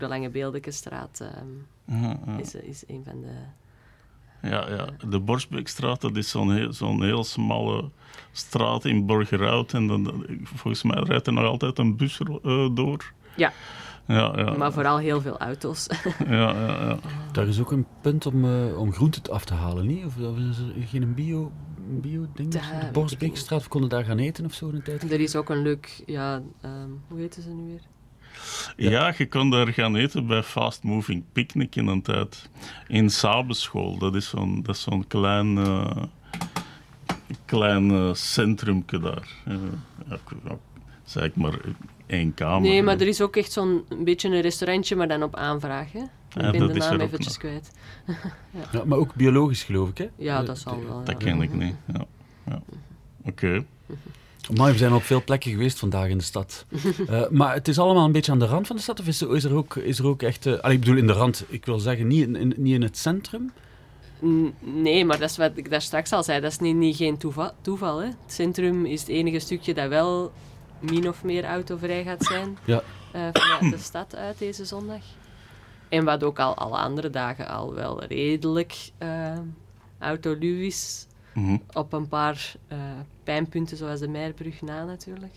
De Lange Beeldekenstraat is een van de... Ja, de Borsbeekstraat, dat is zo'n heel smalle straat in Borgerhout. En volgens mij rijdt er nog altijd een bus door. Ja. Ja. Maar vooral heel veel auto's. Ja. Daar is ook een punt om groenten af te halen, niet? Of is er geen bio-ding? De Borsbeekstraat, we konden daar gaan eten of zo een tijd? Er is ook een leuk... hoe heten ze nu weer? Ja, je kon daar gaan eten bij Fast Moving Picnic in een tijd. In Sabenschool, dat is zo'n klein centrumke daar. Zeg ik maar 1 kamer. Nee, maar er is ook echt zo'n beetje een restaurantje, maar dan op aanvraag. Hè? Ik ben de naam eventjes kwijt. Ja, maar ook biologisch, geloof ik, hè? Ja, dat zal wel. Dat ken ik niet. Ja. Oké. Maar we zijn op veel plekken geweest vandaag in de stad. Maar het is allemaal een beetje aan de rand van de stad? Of is er ook echt... ik bedoel, in de rand, ik wil zeggen, niet in het centrum? Nee, maar dat is wat ik daar straks al zei. Dat is geen toeval. Hè? Het centrum is het enige stukje dat wel min of meer autovrij gaat zijn. Ja. Vanuit de stad uit deze zondag. En wat ook al alle andere dagen al wel redelijk autoluw is. Mm-hmm. Op een paar pijnpunten, zoals de Meierbrug na natuurlijk.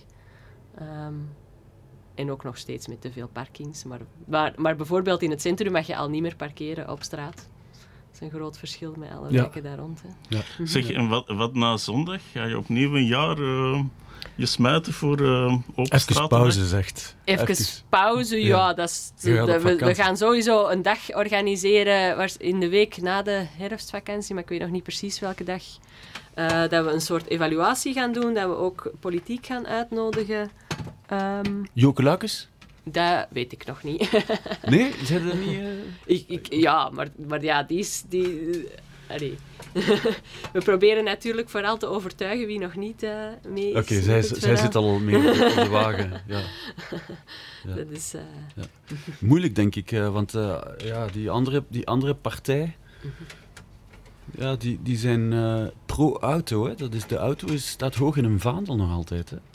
En ook nog steeds met te veel parkings. Maar bijvoorbeeld in het centrum mag je al niet meer parkeren op straat. Dat is een groot verschil met alle wijken daar rond. Hè. Ja. Zeg, en wat na zondag? Ga je opnieuw een jaar je smijten voor open straat? Even pauze, zegt. Even pauze, ja. We gaan sowieso een dag organiseren in de week na de herfstvakantie, maar ik weet nog niet precies welke dag. Dat we een soort evaluatie gaan doen, dat we ook politiek gaan uitnodigen. Joke Luikens? Dat weet ik nog niet. Nee? Zijn er niet... Ja, maar ja, die... Allee. We proberen natuurlijk vooral te overtuigen wie nog niet mee is. Oké, zij zit al mee op de wagen. Ja. Dat is... Ja. Moeilijk, denk ik, want die andere partij... Ja, die zijn pro-auto. Hè? Dat is, de auto staat hoog in hun vaandel nog altijd. Hè?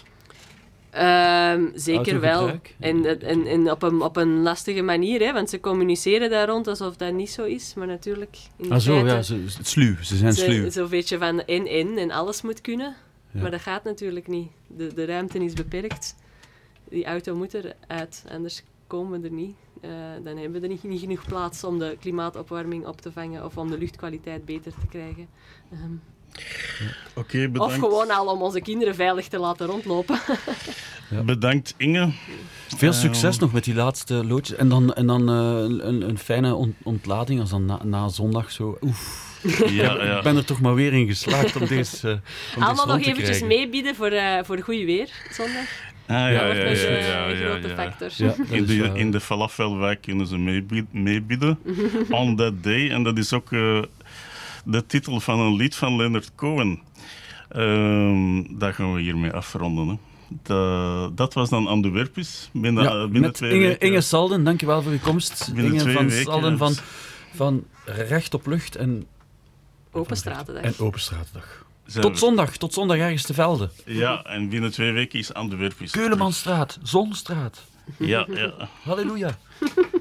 Zeker wel. En op een lastige manier, hè? Want ze communiceren daar rond alsof dat niet zo is, maar natuurlijk... Sluw. Ze zijn sluw. Zo'n beetje van en alles moet kunnen. Ja. Maar dat gaat natuurlijk niet. De ruimte is beperkt. Die auto moet eruit, anders komen we er niet. Dan hebben we er niet genoeg plaats om de klimaatopwarming op te vangen of om de luchtkwaliteit beter te krijgen. Oké, bedankt. Of gewoon al om onze kinderen veilig te laten rondlopen. Ja. Bedankt, Inge. Veel succes nog met die laatste loodjes. En dan een fijne ontlading als dan na zondag zo... Oef. Ja. Ik ben er toch maar weer in geslaagd om deze allemaal nog eventjes meebieden voor goed weer zondag. Ja. Grote factor. Ja, in de falafelwijk kunnen ze meebieden. On that day. En dat is ook de titel van een lied van Leonard Cohen. Daar gaan we hiermee afronden. Hè. Dat was dan aan de werpjes. Binnen 2 weken. Inge Salden, dankjewel voor je komst. Binnen Inge 2 van weken, Salden van Recht op Lucht en Open Stratendag. En Open Stratendag. Tot zondag ergens te Velde. Ja, en binnen 2 weken is aan de werpjes. Keulemanstraat, Zonstraat. Ja. Halleluja.